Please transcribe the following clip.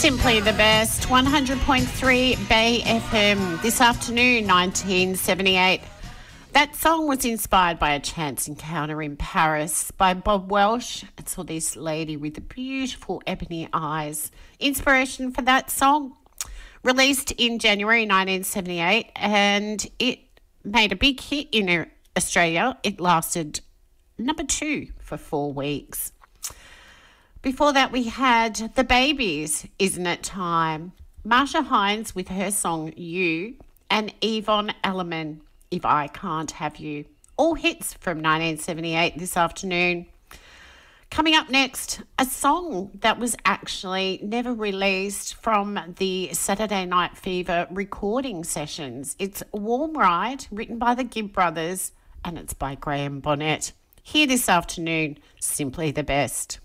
Simply the best. 100.3 Bay FM this afternoon, 1978. That song was inspired by a chance encounter in Paris by Bob Welsh. I saw this lady with the beautiful ebony eyes. Inspiration for that song, released in January 1978, and it made a big hit in Australia. It lasted number 2 for 4 weeks. Before that, we had The Babies, Isn't It Time? Marsha Hines with her song You, and Yvonne Elliman, If I Can't Have You. All hits from 1978 this afternoon. Coming up next, a song that was actually never released from the Saturday Night Fever recording sessions. It's Warm Ride, written by the Gibb Brothers, and it's by Graham Bonnet. Here this afternoon, Simply the Best.